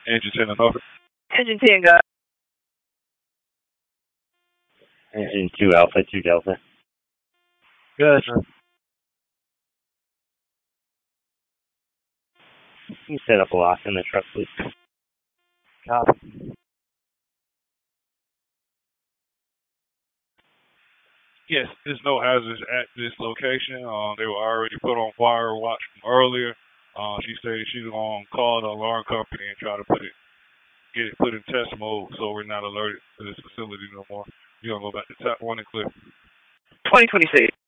Engine 10 and over. Engine 10, guys. Engine 2 Alpha, 2 Delta. Good, sir. Can you set up a lock in the truck, please? Copy. Yes, there's no hazards at this location. They were already put on fire watch from earlier. She said she's going to call the alarm company and try to get it put in test mode so we're not alerted to this facility no more. We're going to go back to tap 1 and clear. 2026.